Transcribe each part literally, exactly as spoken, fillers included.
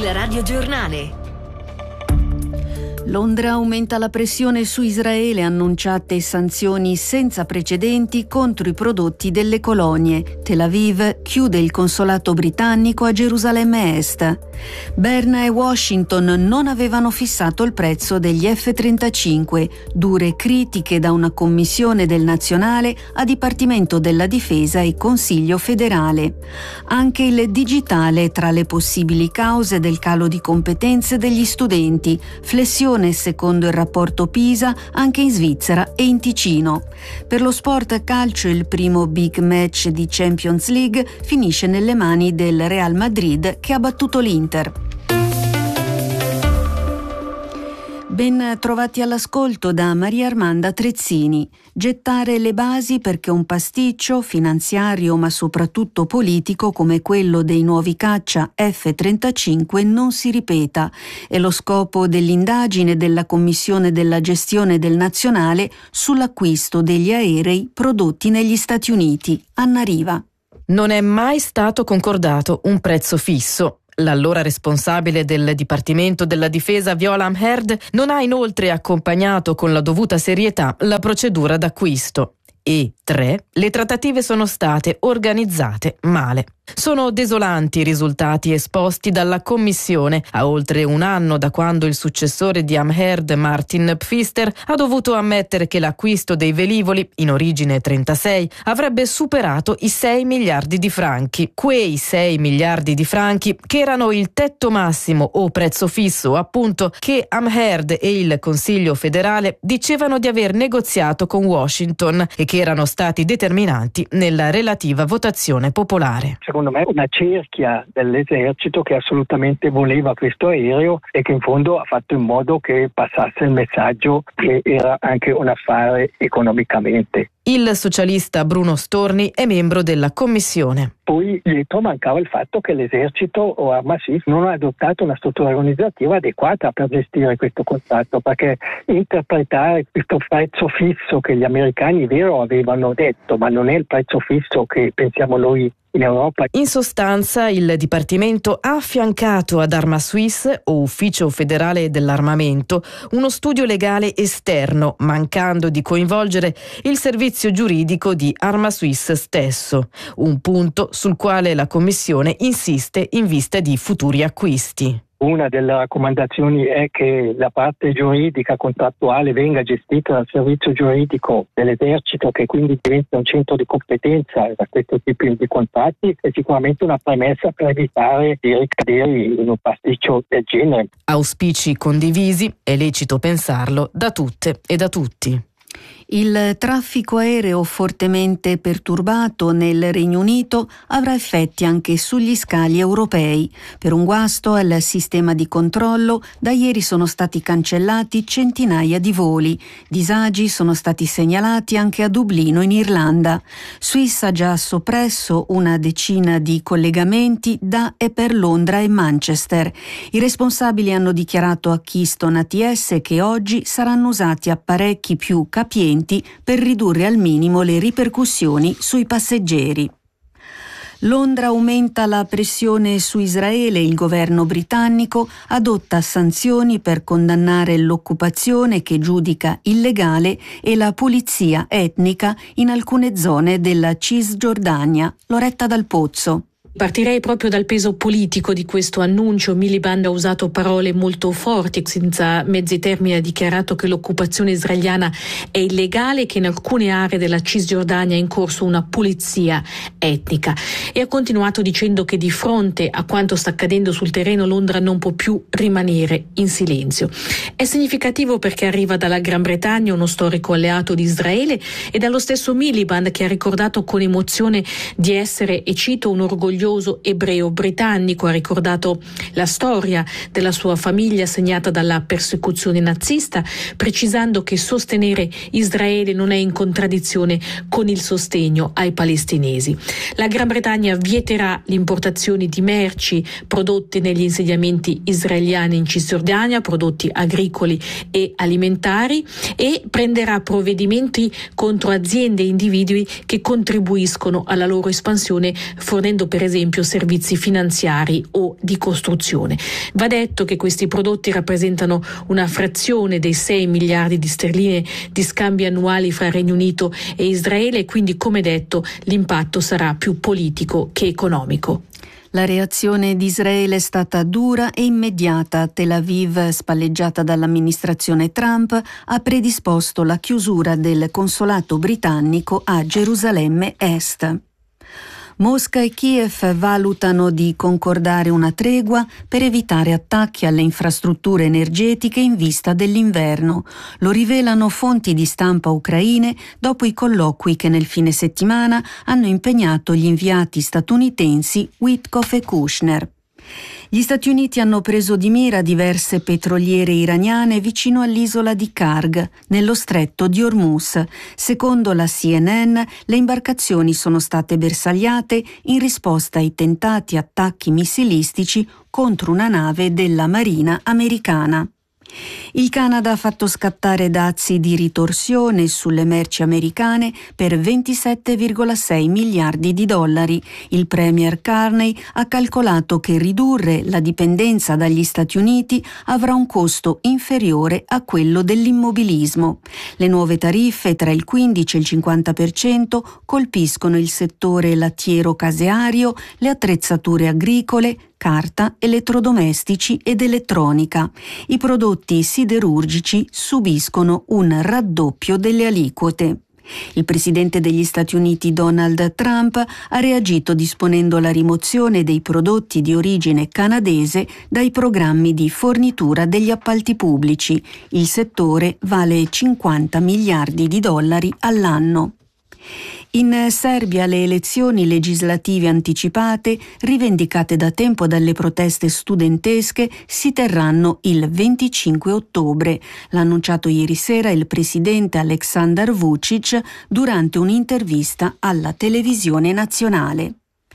radiogiornale. Londra aumenta la pressione su Israele, annunciate sanzioni senza precedenti contro i prodotti delle colonie. Tel Aviv chiude il consolato britannico a Gerusalemme Est. Berna e Washington non avevano fissato il prezzo degli F trentacinque, dure critiche da una commissione del Nazionale a Dipartimento della Difesa e Consiglio federale. Anche il digitale tra le possibili cause del calo di competenze degli studenti, flessione secondo il rapporto PISA anche in Svizzera e in Ticino. Per lo sport calcio il primo big match di Champions League finisce nelle mani del Real Madrid che ha battuto l'Inter. Ben trovati all'ascolto da Maria Armanda Trezzini. Gettare le basi perché un pasticcio finanziario ma soprattutto politico come quello dei nuovi caccia F trentacinque non si ripeta. È lo scopo dell'indagine della Commissione della gestione del nazionale sull'acquisto degli aerei prodotti negli Stati Uniti. Anna Riva. Non è mai stato concordato un prezzo fisso. L'allora responsabile del Dipartimento della Difesa, Viola Amherd, non ha inoltre accompagnato con la dovuta serietà la procedura d'acquisto. E tre. Le trattative sono state organizzate male. Sono desolanti i risultati esposti dalla Commissione a oltre un anno da quando il successore di Amherd, Martin Pfister, ha dovuto ammettere che l'acquisto dei velivoli, in origine trentasei, avrebbe superato i sei miliardi di franchi. Quei sei miliardi di franchi che erano il tetto massimo o prezzo fisso, appunto, che Amherd e il Consiglio federale dicevano di aver negoziato con Washington e che erano stati determinanti nella relativa votazione popolare. Secondo me una cerchia dell'esercito che assolutamente voleva questo aereo e che in fondo ha fatto in modo che passasse il messaggio che era anche un affare economicamente. Il socialista Bruno Storni è membro della commissione. Poi dietro mancava il fatto che l'esercito o Arma Swiss non ha adottato una struttura organizzativa adeguata per gestire questo contratto, perché interpretare questo prezzo fisso che gli americani vero avevano detto, ma non è il prezzo fisso che pensiamo noi in Europa. In sostanza, il Dipartimento ha affiancato ad Arma Swiss, o Ufficio Federale dell'Armamento, uno studio legale esterno, mancando di coinvolgere il servizio giuridico di Arma Swiss stesso, un punto sul quale la Commissione insiste in vista di futuri acquisti. Una delle raccomandazioni è che la parte giuridica contrattuale venga gestita dal servizio giuridico dell'esercito, che quindi diventa un centro di competenza da questo tipo di contratti, è sicuramente una premessa per evitare di ricadere in un pasticcio del genere. Auspici condivisi, è lecito pensarlo, da tutte e da tutti. Il traffico aereo fortemente perturbato nel Regno Unito avrà effetti anche sugli scali europei. Per un guasto al sistema di controllo, da ieri sono stati cancellati centinaia di voli. Disagi sono stati segnalati anche a Dublino, in Irlanda. Swiss ha già soppresso una decina di collegamenti da e per Londra e Manchester. I responsabili hanno dichiarato a Keystone A T S che oggi saranno usati apparecchi più capienti per ridurre al minimo le ripercussioni sui passeggeri. Londra aumenta la pressione su Israele. Il governo britannico adotta sanzioni per condannare l'occupazione che giudica illegale e la pulizia etnica in alcune zone della Cisgiordania. Loretta Dal Pozzo. Partirei proprio dal peso politico di questo annuncio. Miliband ha usato parole molto forti, senza mezzi termini ha dichiarato che l'occupazione israeliana è illegale e che in alcune aree della Cisgiordania è in corso una pulizia etnica, e ha continuato dicendo che di fronte a quanto sta accadendo sul terreno Londra non può più rimanere in silenzio. È significativo perché arriva dalla Gran Bretagna, uno storico alleato di Israele, e dallo stesso Miliband, che ha ricordato con emozione di essere, e cito, un orgoglioso ebreo britannico. Ha ricordato la storia della sua famiglia segnata dalla persecuzione nazista, precisando che sostenere Israele non è in contraddizione con il sostegno ai palestinesi. La Gran Bretagna vieterà le importazioni di merci prodotte negli insediamenti israeliani in Cisgiordania, prodotti agricoli e alimentari, e prenderà provvedimenti contro aziende e individui che contribuiscono alla loro espansione, fornendo per esempio servizi finanziari o di costruzione. Va detto che questi prodotti rappresentano una frazione dei sei miliardi di sterline di scambi annuali fra Regno Unito e Israele e quindi, come detto, l'impatto sarà più politico che economico. La reazione di Israele è stata dura e immediata. Tel Aviv, spalleggiata dall'amministrazione Trump, ha predisposto la chiusura del consolato britannico a Gerusalemme Est. Mosca e Kiev valutano di concordare una tregua per evitare attacchi alle infrastrutture energetiche in vista dell'inverno. Lo rivelano fonti di stampa ucraine dopo i colloqui che nel fine settimana hanno impegnato gli inviati statunitensi Witkoff e Kushner. Gli Stati Uniti hanno preso di mira diverse petroliere iraniane vicino all'isola di Karg, nello stretto di Hormuz. Secondo la C N N, le imbarcazioni sono state bersagliate in risposta ai tentati attacchi missilistici contro una nave della Marina americana. Il Canada ha fatto scattare dazi di ritorsione sulle merci americane per ventisette virgola sei miliardi di dollari. Il premier Carney ha calcolato che ridurre la dipendenza dagli Stati Uniti avrà un costo inferiore a quello dell'immobilismo. Le nuove tariffe tra il quindici e il cinquanta per cento colpiscono il settore lattiero-caseario, le attrezzature agricole, carta, elettrodomestici ed elettronica. I prodotti siderurgici subiscono un raddoppio delle aliquote. Il presidente degli Stati Uniti Donald Trump ha reagito disponendo la rimozione dei prodotti di origine canadese dai programmi di fornitura degli appalti pubblici. Il settore vale cinquanta miliardi di dollari all'anno. In Serbia le elezioni legislative anticipate, rivendicate da tempo dalle proteste studentesche, si terranno il venticinque ottobre. L'ha annunciato ieri sera il presidente Aleksandar Vučić durante un'intervista alla televisione nazionale.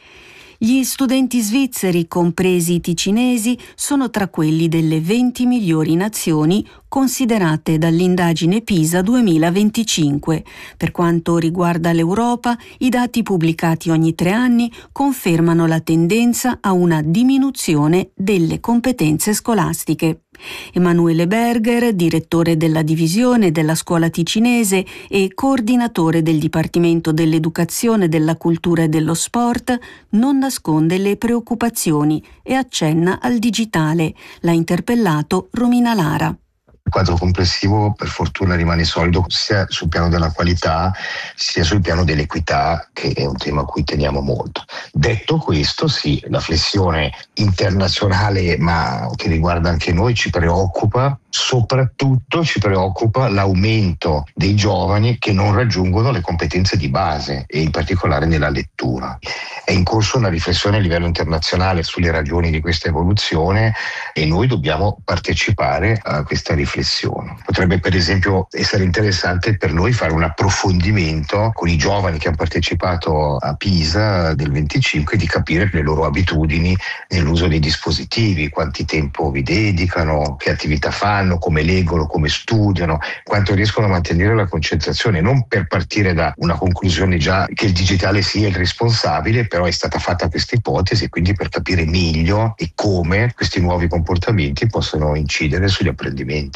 Gli studenti svizzeri, compresi i ticinesi, sono tra quelli delle venti migliori nazioni considerate dall'indagine PISA duemilaventicinque. Per quanto riguarda l'Europa, i dati pubblicati ogni tre anni confermano la tendenza a una diminuzione delle competenze scolastiche. Emanuele Berger, direttore della divisione della scuola ticinese e coordinatore del Dipartimento dell'Educazione, della Cultura e dello Sport, non nasconde le preoccupazioni e accenna al digitale. L'ha interpellato Romina Lara. Il quadro complessivo per fortuna rimane solido sia sul piano della qualità sia sul piano dell'equità, che è un tema a cui teniamo molto. Detto questo, sì, la flessione internazionale, ma che riguarda anche noi, ci preoccupa. Soprattutto ci preoccupa l'aumento dei giovani che non raggiungono le competenze di base e in particolare nella lettura. È in corso una riflessione a livello internazionale sulle ragioni di questa evoluzione e noi dobbiamo partecipare a questa riflessione. Potrebbe per esempio essere interessante per noi fare un approfondimento con i giovani che hanno partecipato a PISA del venticinque, di capire le loro abitudini nell'uso dei dispositivi, quanti tempo vi dedicano, che attività fanno, come leggono, come studiano, quanto riescono a mantenere la concentrazione, non per partire da una conclusione già che il digitale sia il responsabile, però è stata fatta questa ipotesi, quindi per capire meglio e come questi nuovi comportamenti possono incidere sugli apprendimenti.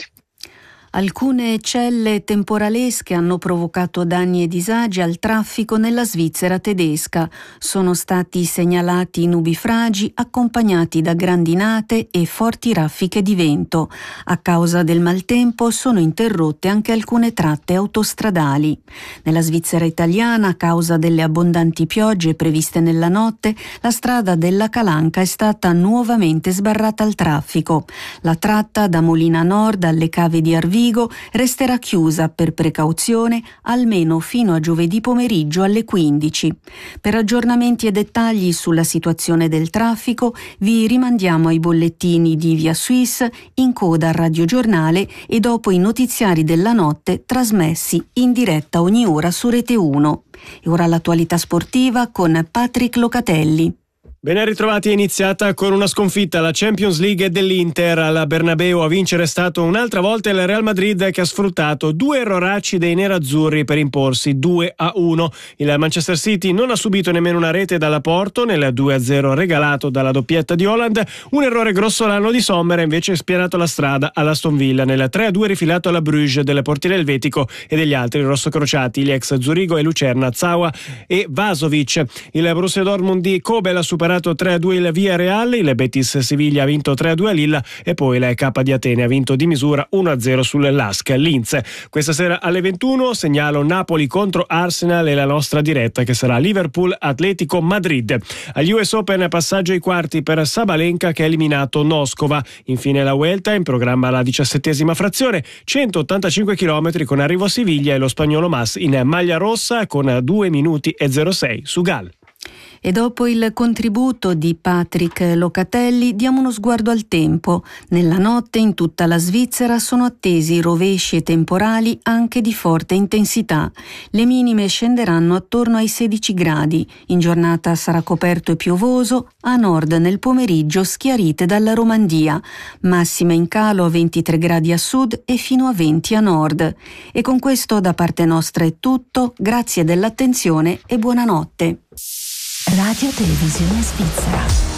Alcune celle temporalesche hanno provocato danni e disagi al traffico nella Svizzera tedesca. Sono stati segnalati nubifragi accompagnati da grandinate e forti raffiche di vento. A causa del maltempo sono interrotte anche alcune tratte autostradali. Nella Svizzera italiana, a causa delle abbondanti piogge previste nella notte, la strada della Calanca è stata nuovamente sbarrata al traffico. La tratta da Molina Nord alle cave di Arvigo resterà chiusa per precauzione almeno fino a giovedì pomeriggio alle quindici. Per aggiornamenti e dettagli sulla situazione del traffico vi rimandiamo ai bollettini di Via Suisse, in coda al radiogiornale e dopo i notiziari della notte trasmessi in diretta ogni ora su Rete uno. E ora l'attualità sportiva con Patrick Locatelli. Ben ritrovati, è iniziata con una sconfitta la Champions League dell'Inter. Alla Bernabeu a vincere è stato un'altra volta il Real Madrid, che ha sfruttato due erroracci dei nerazzurri per imporsi due a uno. Il Manchester City non ha subito nemmeno una rete dalla Porto nel due a zero regalato dalla doppietta di Haaland. Un errore grossolano di Sommer ha invece spianato la strada all'Aston Villa nel tre a due rifilato alla Bruges del portiere elvetico e degli altri rossocrociati, gli ex Zurigo e Lucerna, Zawa e Vasovic. Il Borussia Dortmund di Kobel ha superato tre a due il Villarreal, il Betis Siviglia ha vinto tre a due a Lilla e poi la K di Atene ha vinto di misura uno a zero sul Lask Linz. Questa sera alle ventuno segnalo Napoli contro Arsenal e la nostra diretta, che sarà Liverpool Atletico Madrid. Agli U S Open passaggio ai quarti per Sabalenka, che ha eliminato Noskova. Infine la Vuelta, in programma la diciassettesima frazione, centottantacinque chilometri con arrivo a Siviglia e lo spagnolo Mas in maglia rossa con due minuti e zero sei su Gal. E dopo il contributo di Patrick Locatelli diamo uno sguardo al tempo. Nella notte in tutta la Svizzera sono attesi rovesci e temporali anche di forte intensità. Le minime scenderanno attorno ai sedici gradi. In giornata sarà coperto e piovoso, a nord nel pomeriggio schiarite dalla Romandia. Massime in calo a ventitré gradi a sud e fino a venti a nord. E con questo da parte nostra è tutto. Grazie dell'attenzione e buonanotte. Radio Televisione Svizzera.